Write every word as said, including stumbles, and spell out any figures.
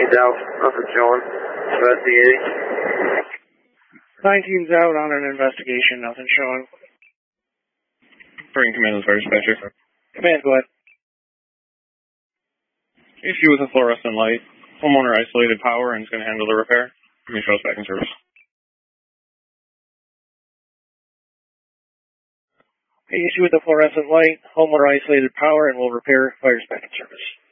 out, nothing showing. Investigating. nineteen's out on an investigation, nothing showing. Bring command to the fire dispatcher. Command, go ahead. Issue with a fluorescent light. Homeowner isolated power and is going to handle the repair. Let me show us back in service. Okay, issue with the fluorescent light. Homeowner isolated power and will repair. Fire dispatch in service.